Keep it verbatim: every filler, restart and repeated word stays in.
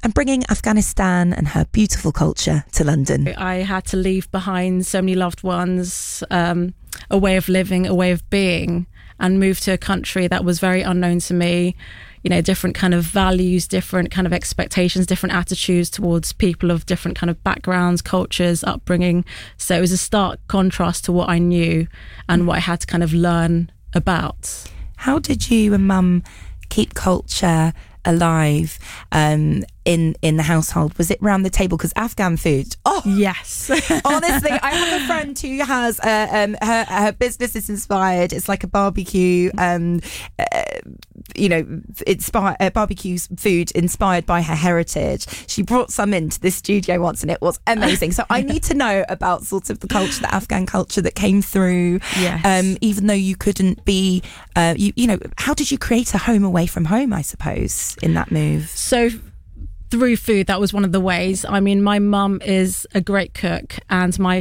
and bringing Afghanistan and her beautiful culture to London. I had to leave behind so many loved ones, um, a way of living, a way of being, and move to a country that was very unknown to me. You know, different kind of values, different kind of expectations, different attitudes towards people of different kind of backgrounds, cultures, upbringing. So it was a stark contrast to what I knew and what I had to kind of learn about. How did you and Mum keep culture alive um, in in the household? Was it round the table? Because Afghan food, oh yes. Honestly, I have a friend who has uh, um, her her business is inspired. It's like a barbecue, um, uh, you know, inspired uh, barbecue food inspired by her heritage. She brought some into this studio once, and it was amazing. So I need to know about sort of the culture, the Afghan culture that came through. Yes. Um, even though you couldn't be, uh, you you know, how did you create a home away from home? I suppose in that move. So. Through food, that was one of the ways. I mean, my mum is a great cook, and my